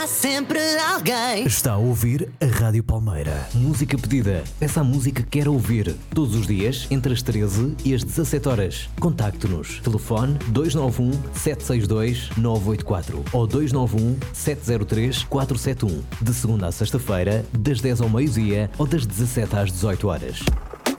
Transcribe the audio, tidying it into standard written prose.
Há sempre alguém. Está a ouvir a Rádio Palmeira. Música pedida. Peça a música que quer ouvir. Todos os dias, entre as 13 e as 17 horas. Contacte-nos. Telefone 291 762 984 ou 291 703 471. De segunda a sexta-feira, das 10 ao meio-dia ou das 17 às 18 horas.